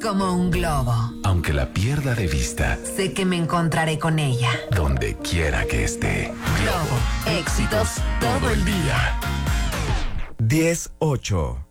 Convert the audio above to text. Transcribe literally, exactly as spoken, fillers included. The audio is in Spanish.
Como un globo. Aunque la pierda de vista, sé que me encontraré con ella. Donde quiera que esté. Globo, éxitos todo el día. diez ocho.